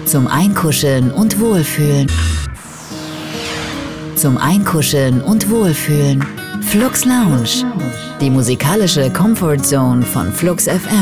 Zum Einkuscheln und Wohlfühlen. Zum Einkuscheln und Wohlfühlen. Flux Lounge. Die musikalische Comfort Zone von Flux FM.